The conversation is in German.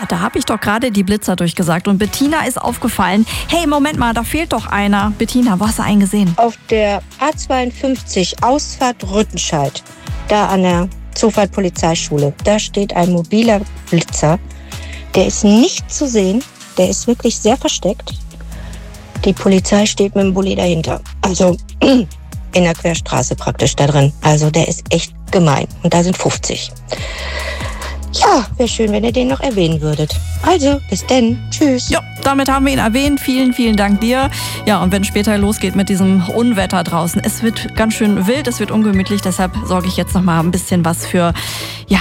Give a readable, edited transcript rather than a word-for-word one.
da habe ich doch gerade die Blitzer durchgesagt und Bettina ist aufgefallen. Hey, Moment mal, da fehlt doch einer. Bettina, wo hast du einen gesehen? Auf der A52 Ausfahrt Rüttenscheid, da an der Zufahrt-Polizeischule, da steht ein mobiler Blitzer. Der ist nicht zu sehen, der ist wirklich sehr versteckt. Die Polizei steht mit dem Bulli dahinter. Also in der Querstraße praktisch da drin. Also der ist echt gemein. Und da sind 50. Ja, wäre schön, wenn ihr den noch erwähnen würdet. Also, bis denn. Tschüss. Ja, damit haben wir ihn erwähnt. Vielen, vielen Dank dir. Ja, und wenn es später losgeht mit diesem Unwetter draußen, es wird ganz schön wild, es wird ungemütlich. Deshalb sorge ich jetzt noch mal ein bisschen was für, ja,